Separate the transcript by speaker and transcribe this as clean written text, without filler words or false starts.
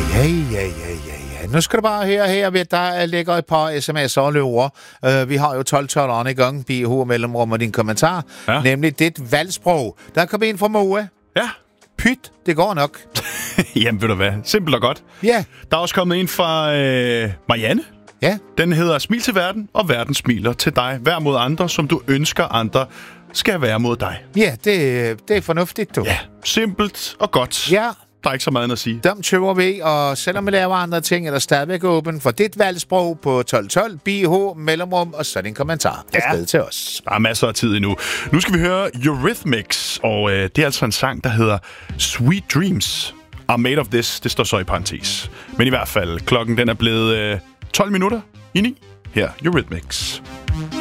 Speaker 1: Ja. Nu skal du bare høre her, der ligger et par sms'er og løber. Vi har jo 12 i gang, BH mellemrum og din kommentar. Ja. Nemlig dit valgsprog. Der kom ind fra Moe.
Speaker 2: Ja.
Speaker 1: Pyt, det går nok.
Speaker 2: Jamen, ved du hvad? Simpelt og godt.
Speaker 1: Ja.
Speaker 2: Der er også kommet ind fra Marianne.
Speaker 1: Ja.
Speaker 2: Den hedder Smil til verden, og verden smiler til dig. Vær mod andre, som du ønsker andre skal være mod dig.
Speaker 1: Ja, det er fornuftigt, du.
Speaker 2: Ja, simpelt og godt.
Speaker 1: Ja.
Speaker 2: Der er ikke så meget at sige.
Speaker 1: Dem tøver vi, og selvom vi laver andre ting, er der stadigvæk åben for dit valgsprog på 1212, BH, mellemrum, og så din kommentar. Afsted til os.
Speaker 2: Der er masser af tid endnu. Nu skal vi høre Eurythmics, og det er altså en sang, der hedder Sweet Dreams Are Made of This. Det står så i parentes. Men i hvert fald, klokken den er blevet 12 minutter i 9. Her, Eurythmics.